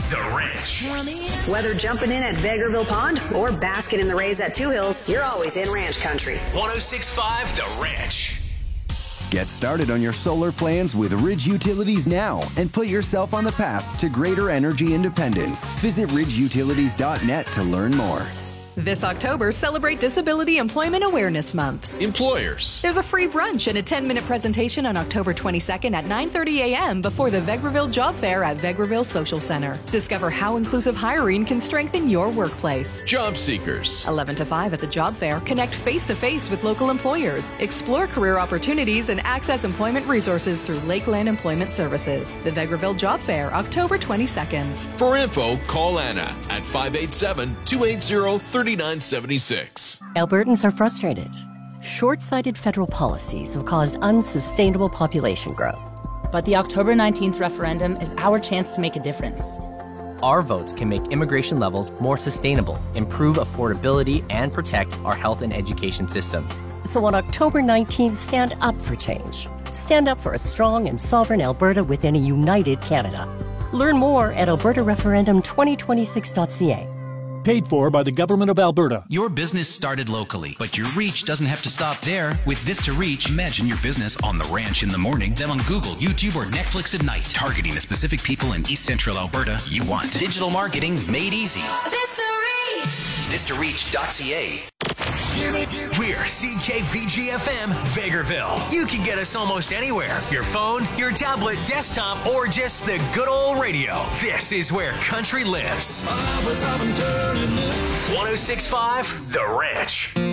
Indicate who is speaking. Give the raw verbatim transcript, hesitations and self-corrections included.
Speaker 1: The Ranch.
Speaker 2: Whether jumping in at Vegreville Pond or basking in the rays at Two Hills, you're always in ranch country.
Speaker 1: one oh six point five The Ranch.
Speaker 3: Get started on your solar plans with Ridge Utilities now and put yourself on the path to greater energy independence. Visit ridge utilities dot net to learn more.
Speaker 4: This October, celebrate Disability Employment Awareness Month.
Speaker 5: Employers.
Speaker 4: There's a free brunch and a ten-minute presentation on October twenty-second at nine thirty a.m. before the Vegreville Job Fair at Vegreville Social Center. Discover how inclusive hiring can strengthen your workplace.
Speaker 5: Job seekers.
Speaker 4: eleven to five at the Job Fair. Connect face-to-face with local employers. Explore career opportunities and access employment resources through Lakeland Employment Services. The Vegreville Job Fair, October twenty-second.
Speaker 5: For info, call Anna at five eight seven, two eight zero, three nine seven six.
Speaker 6: Albertans are frustrated. Short-sighted federal policies have caused unsustainable population growth.
Speaker 7: But the October nineteenth referendum is our chance to make a difference.
Speaker 8: Our votes can make immigration levels more sustainable, improve affordability, and protect our health and education systems.
Speaker 6: So on October nineteenth, stand up for change. Stand up for a strong and sovereign Alberta within a united Canada. Learn more at alberta referendum twenty twenty-six dot c a.
Speaker 9: Paid for by the Government of Alberta.
Speaker 10: Your business started locally, but your reach doesn't have to stop there. With Vista Reach, imagine your business on the ranch in the morning, then on Google, YouTube, or Netflix at night, targeting the specific people in East Central Alberta you want. Digital marketing made easy.
Speaker 1: Vista Reach.
Speaker 10: vista reach dot c a. We're C K V G F M, Vegreville. You can get us almost anywhere. Your phone, your tablet, desktop, or just the good old radio. This is where country lives. one oh six point five The Ranch.